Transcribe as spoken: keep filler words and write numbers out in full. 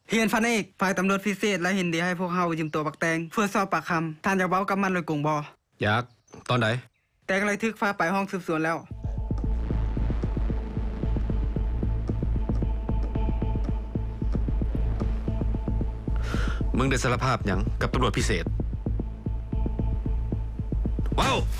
เฮียนพันเอกฝ่ายตำรวจพิเศษและเห็นดีให้พวกเฮายืมตัวบักแตงเพื่อสอบปากคำท่านอยากเว้ากับมันเลยกงบ่อยากตอนไหนแตงเลยทึกฟ้าไปห้องสืบสวนแล้วมึงได้สารภาพหยังกับตำรวจพิเศษว้าว